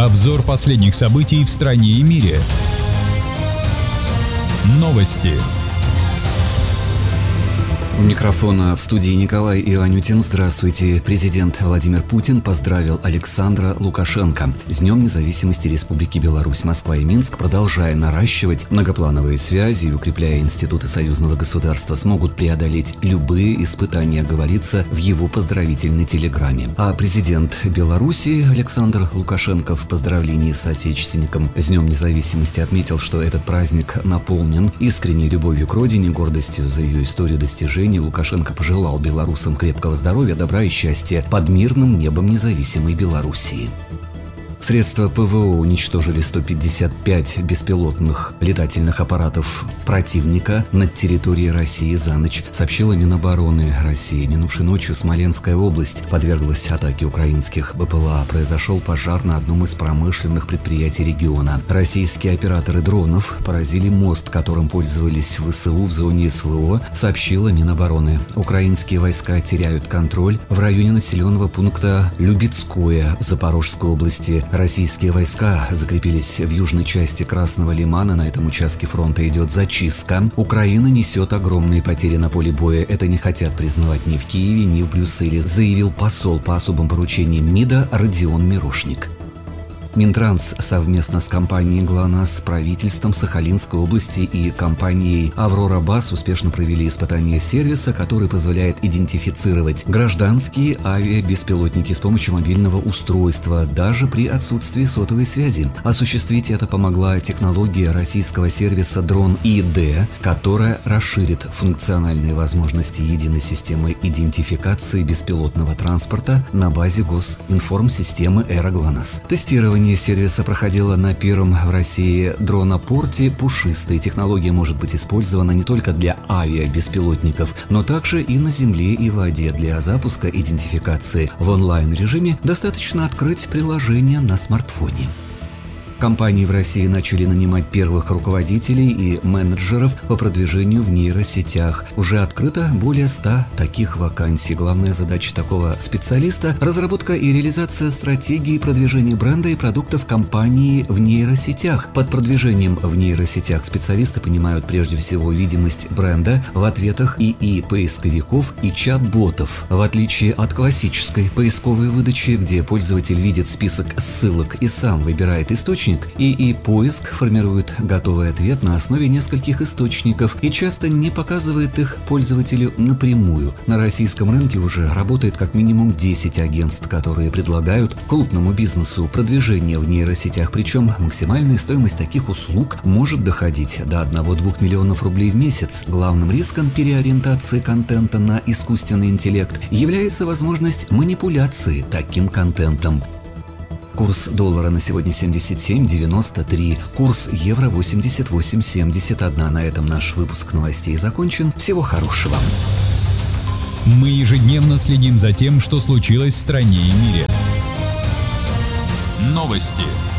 Обзор последних событий в стране и мире. Новости. У микрофона в студии Николай Иванютин. Здравствуйте. Президент Владимир Путин поздравил Александра Лукашенко с Днем независимости Республики Беларусь. Москва и Минск, продолжая наращивать многоплановые связи и укрепляя институты союзного государства, смогут преодолеть любые испытания, говорится в его поздравительной телеграмме. А президент Беларуси Александр Лукашенко в поздравлении с отечественником с Днем независимости отметил, что этот праздник наполнен искренней любовью к родине, гордостью за ее историю достижений. Лукашенко пожелал белорусам крепкого здоровья, добра и счастья под мирным небом независимой Белоруссии. Средства ПВО уничтожили 155 беспилотных летательных аппаратов противника над территорией России за ночь, сообщила Минобороны России. Минувшей ночью Смоленская область подверглась атаке украинских БПЛА. Произошел пожар на одном из промышленных предприятий региона. Российские операторы дронов поразили мост, которым пользовались ВСУ в зоне СВО, сообщила Минобороны. Украинские войска теряют контроль в районе населенного пункта Любецкое в Запорожской области. Российские войска закрепились в южной части Красного Лимана. На этом участке фронта идет зачистка. Украина несет огромные потери на поле боя. Это не хотят признавать ни в Киеве, ни в Брюсселе, заявил посол по особым поручениям МИДа Родион Мирошник. Минтранс совместно с компанией ГЛОНАСС, правительством Сахалинской области и компанией «Аврора Бас» успешно провели испытание сервиса, который позволяет идентифицировать гражданские авиабеспилотники с помощью мобильного устройства, даже при отсутствии сотовой связи. Осуществить это помогла технология российского сервиса Дрон-ИД, которая расширит функциональные возможности единой системы идентификации беспилотного транспорта на базе госинформсистемы «Эра ГЛОНАСС». Тестирование сервиса проходило на первом в России дронопорте «Пушистый». Технология может быть использована не только для авиабеспилотников, но также и на земле и воде. Для запуска идентификации в онлайн-режиме достаточно открыть приложение на смартфоне. Компании в России начали нанимать первых руководителей и менеджеров по продвижению в нейросетях. Уже открыто более 100 таких вакансий. Главная задача такого специалиста – разработка и реализация стратегии продвижения бренда и продуктов компании в нейросетях. Под продвижением в нейросетях специалисты понимают прежде всего видимость бренда в ответах ИИ-поисковиков и чат-ботов. В отличие от классической поисковой выдачи, где пользователь видит список ссылок и сам выбирает источник, ИИ-поиск формирует готовый ответ на основе нескольких источников и часто не показывает их пользователю напрямую. На российском рынке уже работает как минимум 10 агентств, которые предлагают крупному бизнесу продвижение в нейросетях, причем максимальная стоимость таких услуг может доходить до 1-2 миллионов рублей в месяц. Главным риском переориентации контента на искусственный интеллект является возможность манипуляции таким контентом. Курс доллара на сегодня 77.93, курс евро 88.71. На этом наш выпуск новостей закончен. Всего хорошего. Мы ежедневно следим за тем, что случилось в стране и мире. Новости.